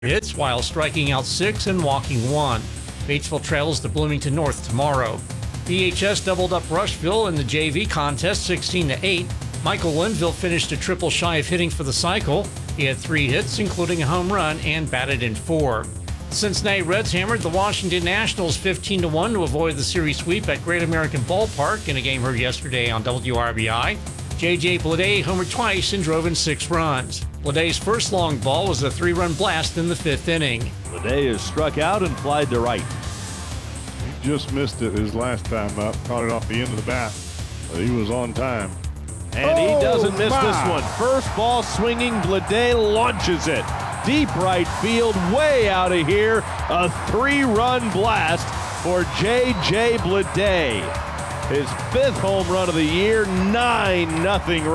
hits while striking out 6 and walking 1. Batesville trails to Bloomington North tomorrow. BHS doubled up Rushville in the JV contest 16-8. Michael Linville finished a triple shy of hitting for the cycle. He had 3 hits, including a home run, and batted in 4. The Cincinnati Reds hammered the Washington Nationals 15-1 to avoid the series sweep at Great American Ballpark in a game heard yesterday on WRBI. J.J. Bleday homered twice and drove in 6 runs. Bleday's first long ball was a 3-run blast in the 5th inning. Bleday is struck out and flied to right. He just missed it his last time up, caught it off the end of the bat, but he was on time. And he doesn't miss this one. First ball swinging, Bleday launches it. Deep right field, way out of here. A 3-run blast for J.J. Bleday. His 5th home run of the year, 9-0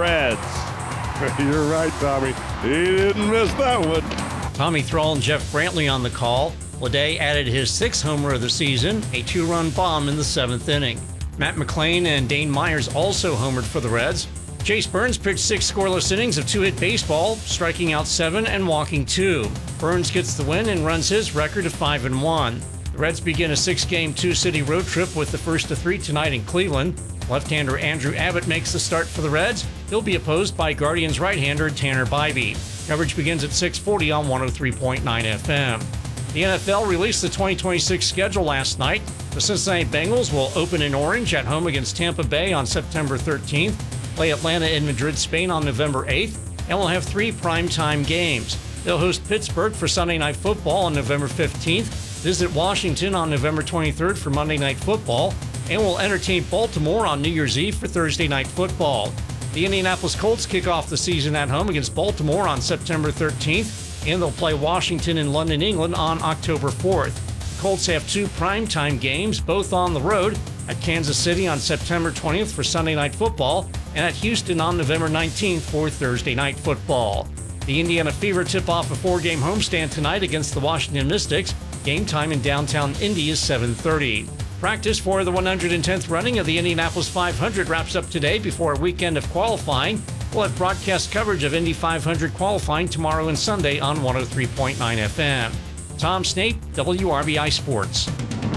Reds. You're right, Tommy. He didn't miss that one. Tommy Thrall and Jeff Brantley on the call. Bleday added his 6th homer of the season, a 2-run bomb in the 7th inning. Matt McClain and Dane Myers also homered for the Reds. Chase Burns pitched 6 scoreless innings of 2-hit baseball, striking out 7 and walking 2. Burns gets the win and runs his record to 5-1. The Reds begin a 6-game, 2-city road trip with the first of 3 tonight in Cleveland. Left-hander Andrew Abbott makes the start for the Reds. He'll be opposed by Guardians right-hander Tanner Bybee. Coverage begins at 6:40 on 103.9 FM. The NFL released the 2026 schedule last night. The Cincinnati Bengals will open in Orange at home against Tampa Bay on September 13th, play Atlanta in Madrid, Spain on November 8th, and will have 3 primetime games. They'll host Pittsburgh for Sunday Night Football on November 15th, visit Washington on November 23rd for Monday Night Football, and will entertain Baltimore on New Year's Eve for Thursday Night Football. The Indianapolis Colts kick off the season at home against Baltimore on September 13th, and they'll play Washington in London, England on October 4th. The Colts have 2 primetime games, both on the road, at Kansas City on September 20th for Sunday Night Football, and at Houston on November 19th for Thursday Night Football. The Indiana Fever tip off a 4-game homestand tonight against the Washington Mystics. Game time in downtown Indy is 7:30. Practice for the 110th running of the Indianapolis 500 wraps up today before a weekend of qualifying. We'll have broadcast coverage of Indy 500 qualifying tomorrow and Sunday on 103.9 FM. Tom Snape, WRBI Sports.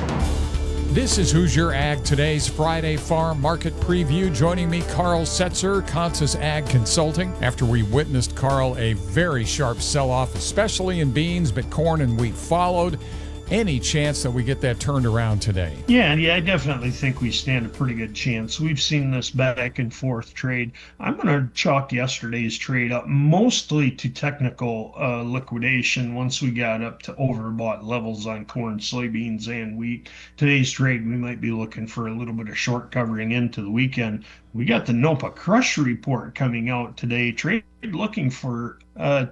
This is Who's Your Ag, today's Friday Farm Market Preview. Joining me, Carl Setzer, Consus Ag Consulting. After we witnessed, Carl, a very sharp sell-off, especially in beans, but corn and wheat followed. Any chance that we get that turned around today? Yeah, I definitely think we stand a pretty good chance. We've seen this back and forth trade. I'm going to chalk yesterday's trade up mostly to technical liquidation once we got up to overbought levels on corn, soybeans, and wheat. Today's trade, we might be looking for a little bit of short covering into the weekend. We got the NOPA crush report coming out today. Trade looking for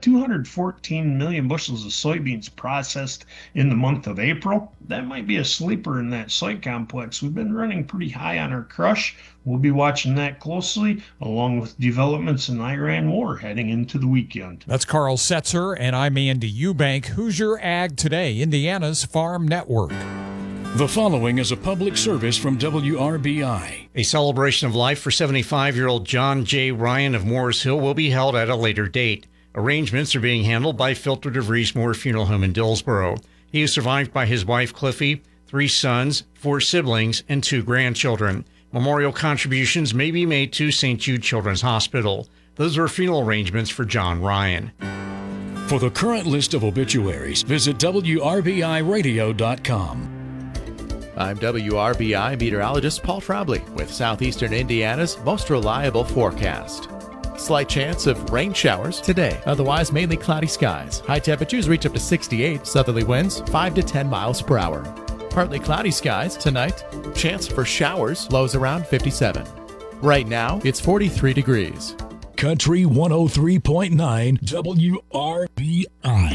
214 million bushels of soybeans processed in the month of April. That might be a sleeper in that soy complex. We've been running pretty high on our crush. We'll be watching that closely, along with developments in the Iran war heading into the weekend. That's Carl Setzer, and I'm Andy Eubank. Who's Your Ag today? Indiana's Farm Network. The following is a public service from WRBI. A celebration of life for 75-year-old John J. Ryan of Morris Hill will be held at a later date. Arrangements are being handled by Filter DeVries Moore Funeral Home in Dillsboro. He is survived by his wife Cliffy, 3 sons, 4 siblings, and 2 grandchildren. Memorial contributions may be made to St. Jude Children's Hospital. Those are funeral arrangements for John Ryan. For the current list of obituaries, visit WRBIRadio.com. I'm WRBI meteorologist Paul Trombley with Southeastern Indiana's most reliable forecast. Slight chance of rain showers today, otherwise mainly cloudy skies. High temperatures reach up to 68, southerly winds 5 to 10 miles per hour. Partly cloudy skies tonight, chance for showers, lows around 57. Right now, it's 43 degrees. Country 103.9 WRBI.